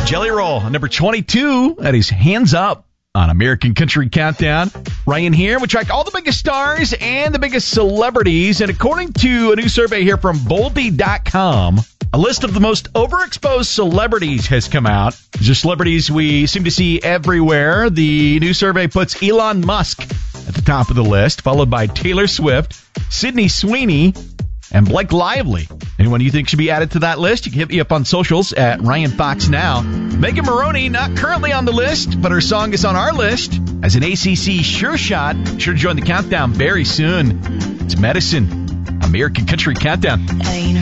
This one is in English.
Jelly Roll, number 22. That is Hands Up on American Country Countdown. Ryan here. We track all the biggest stars and the biggest celebrities. And according to a new survey here from Volpe.com, a list of the most overexposed celebrities has come out. These are celebrities we seem to see everywhere. The new survey puts Elon Musk at the top of the list, followed by Taylor Swift, Sydney Sweeney, and Blake Lively. Anyone you think should be added to that list, you can hit me up on socials at Ryan Fox Now. Megan Maroney, not currently on the list, but her song is on our list as an ACC Sure Shot. Sure to join the countdown very soon. It's Medicine, American Country Countdown.